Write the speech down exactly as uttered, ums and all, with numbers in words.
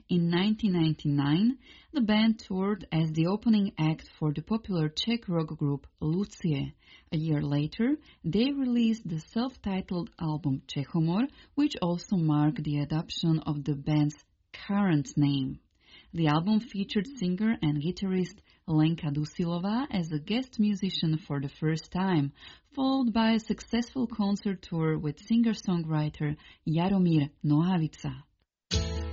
In nineteen ninety-nine, the band toured as the opening act for the popular Czech rock group Lucie. A year later, they released the self-titled album Čechomor, which also marked the adoption of the band's current name. The album featured singer and guitarist Lenka Dusilová as a guest musician for the first time, followed by a successful concert tour with singer-songwriter Jaromír Nohavica.